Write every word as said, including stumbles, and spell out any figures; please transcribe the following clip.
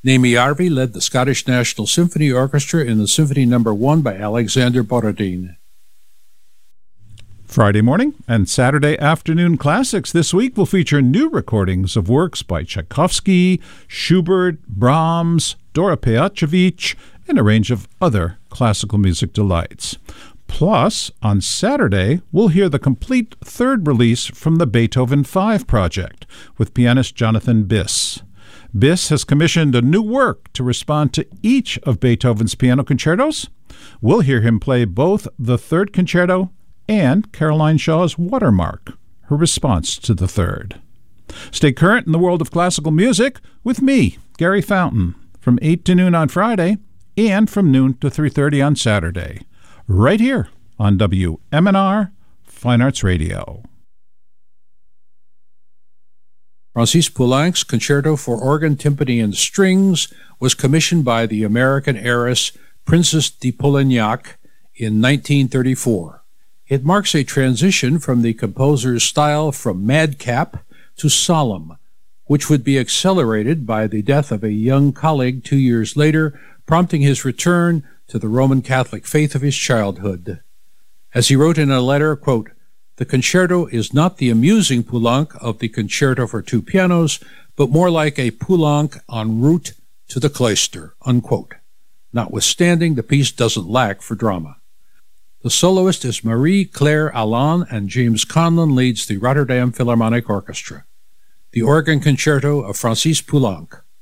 Naomi Arvey led the Scottish National Symphony Orchestra in the Symphony Number One by Alexander Borodin. Friday morning and Saturday afternoon classics this week will feature new recordings of works by Tchaikovsky, Schubert, Brahms, Dora Pejacevic, and a range of other classical music delights. Plus, on Saturday, we'll hear the complete third release from the Beethoven Five project with pianist Jonathan Biss. Biss has commissioned a new work to respond to each of Beethoven's piano concertos. We'll hear him play both the third concerto and Caroline Shaw's Watermark, her response to the third. Stay current in the world of classical music with me, Gary Fountain, from eight to noon on Friday and from noon to three thirty on Saturday, right here on W M N R Fine Arts Radio. Francis Poulenc's Concerto for Organ, Timpani, and Strings was commissioned by the American heiress Princess de Polignac in nineteen thirty-four. It marks a transition from the composer's style from madcap to solemn, which would be accelerated by the death of a young colleague two years later, prompting his return to the Roman Catholic faith of his childhood. As he wrote in a letter, quote, "The concerto is not the amusing Poulenc of the Concerto for Two Pianos, but more like a Poulenc en route to the cloister," unquote. Notwithstanding, the piece doesn't lack for drama. The soloist is Marie-Claire Allan, and James Conlon leads the Rotterdam Philharmonic Orchestra. The Organ Concerto of Francis Poulenc.